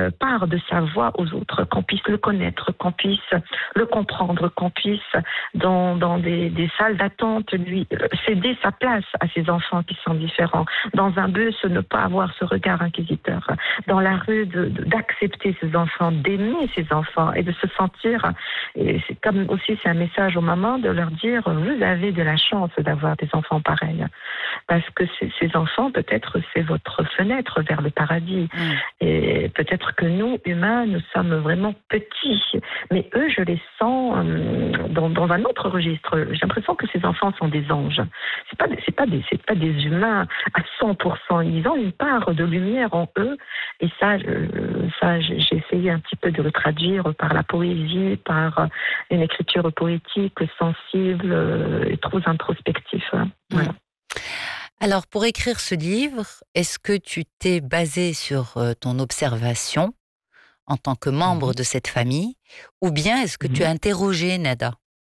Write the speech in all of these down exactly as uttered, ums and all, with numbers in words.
euh, part de sa voix aux autres, qu'on puisse le connaître, qu'on puisse le comprendre, qu'on puisse, dans, dans des, des salles d'attente, lui céder sa place à ces enfants qui sont différents. Dans un bus, ne pas avoir ce regard inquisiteur. Dans la rue, de, de, d'accepter ces enfants, d'aimer ces enfants et de se sentir, et c'est comme aussi c'est un message aux mamans, de leur dire, vous avez de la chance d'avoir des enfants pareils. Parce que ces, ces enfants, peut-être, c'est votre fenêtre vers le paradis. Mmh. Et peut-être que nous, humains, nous sommes vraiment petits. Mais eux, je les sens euh, dans, dans un autre registre. J'ai l'impression que ces enfants sont des anges. C'est pas, c'est pas des, c'est pas des humains à cent pour cent. Ils ont une part de lumière en eux. Et ça, euh, ça, j'ai essayé un petit peu de le traduire par la poésie, par une écriture poétique, sensible euh, et trop introspective. Hein. Voilà. Alors, pour écrire ce livre, est-ce que tu t'es basé sur euh, ton observation en tant que membre mmh. de cette famille, ou bien est-ce que mmh. tu as interrogé Nada?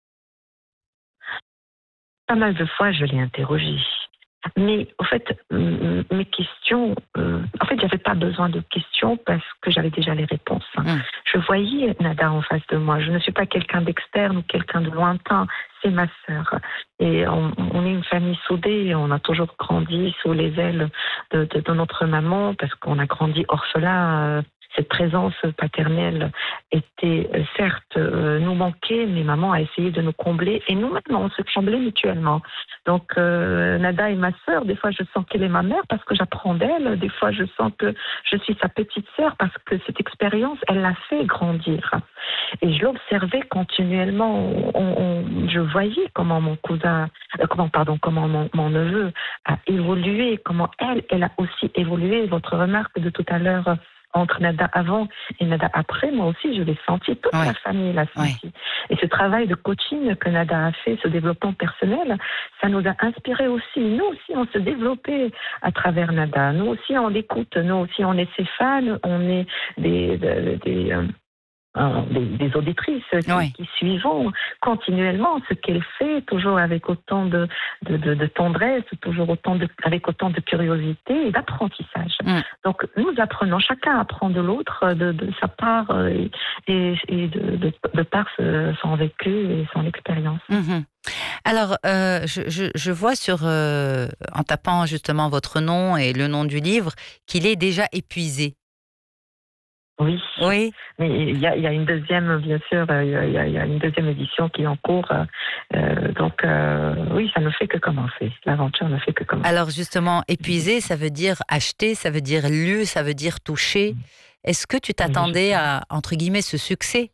Pas mal de fois, je l'ai interrogée. Mais au fait, mes questions, euh, en fait, j'avais pas besoin de questions parce que j'avais déjà les réponses. Mmh. Je voyais Nada en face de moi. Je ne suis pas quelqu'un d'externe ou quelqu'un de lointain. C'est ma sœur. Et on, on est une famille soudée. Et on a toujours grandi sous les ailes de, de, de notre maman parce qu'on a grandi orphelin. Euh, Cette présence paternelle était, euh, certes, euh, nous manquait, mais maman a essayé de nous combler. Et nous, maintenant, on se comblait mutuellement. Donc, euh, Nada est ma sœur. Des fois, je sens qu'elle est ma mère parce que j'apprends d'elle. Des fois, je sens que je suis sa petite sœur parce que cette expérience, elle l'a fait grandir. Et je l'observais continuellement. On, on, je voyais comment mon cousin, euh, comment, pardon, comment mon, mon neveu a évolué, comment elle, elle a aussi évolué. Votre remarque de tout à l'heure, entre Nada avant et Nada après, moi aussi, je l'ai senti, toute ouais. la famille l'a senti. Ouais. Et ce travail de coaching que Nada a fait, ce développement personnel, ça nous a inspiré aussi. Nous aussi, on se développait à travers Nada. Nous aussi, on l'écoute. Nous aussi, on est ses fans. On est des... des, des euh, Des, des auditrices qui, oui. qui suivons continuellement ce qu'elle fait, toujours avec autant de, de, de, de tendresse, toujours autant de, avec autant de curiosité et d'apprentissage. Mm. Donc nous apprenons, chacun apprend de l'autre, de, de sa part et, et, et de, de, de par son vécu et son expérience. Mm-hmm. Alors, euh, je, je, je vois sur, euh, en tapant justement votre nom et le nom du livre, qu'il est déjà épuisé. Oui. Oui. Mais il y a, il y a une deuxième, bien sûr, il y a, il y a une deuxième édition qui est en cours. Euh, donc, euh, oui, ça ne fait que commencer. L'aventure ne fait que commencer. Alors, justement, épuisé, ça veut dire acheter, ça veut dire lu, ça veut dire toucher. Est-ce que tu t'attendais oui, à, entre guillemets, ce succès?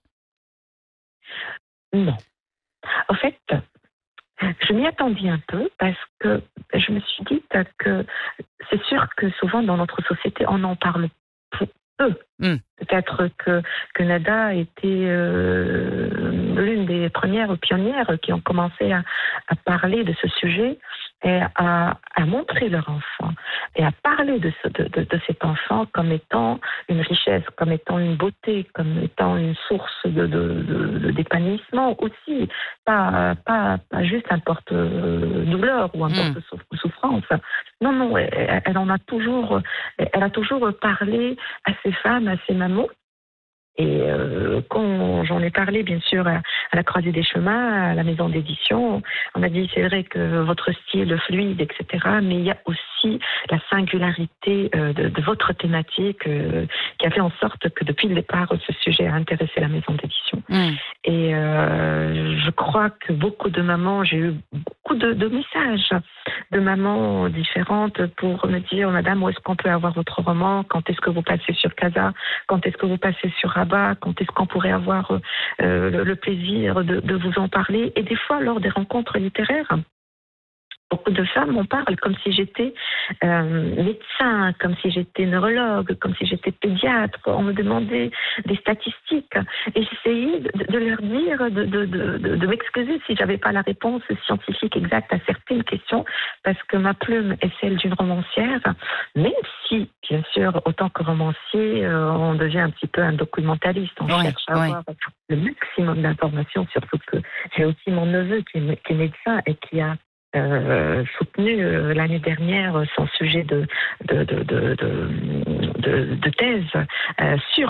Non. En fait, je m'y attendais un peu parce que je me suis dit que c'est sûr que souvent dans notre société, on en parle peu. Mm. Peut-être que, que Nada a été euh, l'une des premières pionnières qui ont commencé à, à parler de ce sujet et à, à montrer leur enfant et à parler de, ce, de, de, de cet enfant comme étant une richesse, comme étant une beauté, comme étant une source de, de, de, de d'épanouissement aussi, pas, pas, pas juste un porte-douleur ou un mm. porte-souffrance. Non, non, elle, elle en a toujours, elle a toujours parlé à ses femmes, à ses mamans. Et euh, quand j'en ai parlé, bien sûr, à, à la Croisée des Chemins, à la maison d'édition, on m'a dit, c'est vrai que votre style fluide, et cetera, mais il y a aussi la singularité euh, de, de votre thématique euh, qui a fait en sorte que depuis le départ, ce sujet a intéressé la maison d'édition. Mm. Et euh, je crois que beaucoup de mamans, j'ai eu beaucoup de, de messages de mamans différentes pour me dire, madame, où est-ce qu'on peut avoir votre roman? Quand est-ce que vous passez sur Casa? Quand est-ce que vous passez sur Rabat? Quand est-ce qu'on pourrait avoir euh, le, le plaisir de, de vous en parler? Et des fois, lors des rencontres littéraires, beaucoup de femmes m'en parlent comme si j'étais euh, médecin, comme si j'étais neurologue, comme si j'étais pédiatre. On me demandait des statistiques. Et j'essayais de, de leur dire, de, de, de, de m'excuser si j'avais pas la réponse scientifique exacte à certaines questions, parce que ma plume est celle d'une romancière, même si, bien sûr, autant que romancier, euh, on devient un petit peu un documentaliste. On oui, cherche à oui. avoir le maximum d'informations, surtout que j'ai aussi mon neveu qui est, qui est médecin et qui a Euh, soutenu euh, l'année dernière son sujet de, de, de, de, de, de, de thèse euh, sur